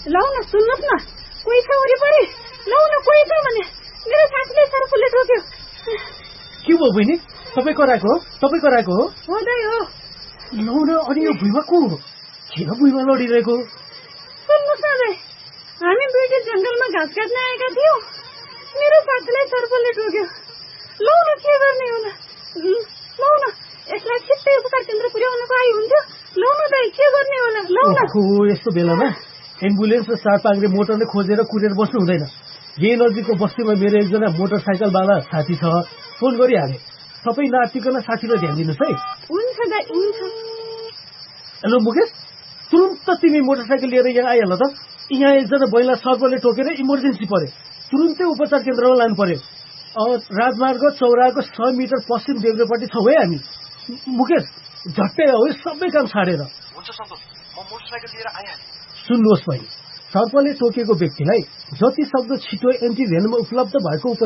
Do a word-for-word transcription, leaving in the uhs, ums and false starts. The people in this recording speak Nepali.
लौ न सुन्नुहोस् न, कोही छ वरिपरि? लौ न कोही छ भने मेरो साथीले सर्पले टोक्यो। के भयो बहिनी? तपाईँ कराएको हो? तपाईँ कराएको हो? हो दाइ हो। लौ न, अनि यो भुइँमा को हो? किन भुइँमा लडिरहेको? सुन्नुहोस् न दाइ, हामी दुईटी जङ्गलमा घाँस काट्न आएका थियौँ। मेरो साथीलाई सर्पले टोक्यो। लौ न के गर्ने होला? लौ न, यसलाई छिट्टै उपचार केन्द्र पुर्याउनको आइ हुन्थ्यो। लौ न दाइ, के गर्ने होला? लौ न। ओहो, यस्तो बेलामा एम्बुलेन्स र चार पाङ्ग्रे मोटरले खोजेर कुरेर बस्नु हुँदैन। यही नजिकको बस्तीमा मेरो एकजना मोटरसाइकलवाला साथी छ, फोन गरिहाले। तपाईँ नातिकन साथीलाई ध्यान दिनुहोस् है। हुन्छ दाइ, हुन्छ। हेलो मुकेश, तुरुन्त तिमी मोटरसाइकल लिएर यहाँ आइहाल त। यहाँ एकजना महिला सर्पले टोकेर इमर्जेन्सी पर्यो, तुरुन्तै उपचार केन्द्रमा लानु पर्यो। राजमार्ग चौराको सय मिटर पश्चिम देब्रेपट्टि छौँ है हामी। मुकेश, झट्टै हो, सबै काम छाडेर। हुन्छ सन्तोष, म मोटरसाइकल लिएर आइहालेँ। सुन्नुहोस् भाइ, सर्पले टोकेको व्यक्तिलाई जति सक्दो छिटो एन्टिभेनम उपलब्ध भएको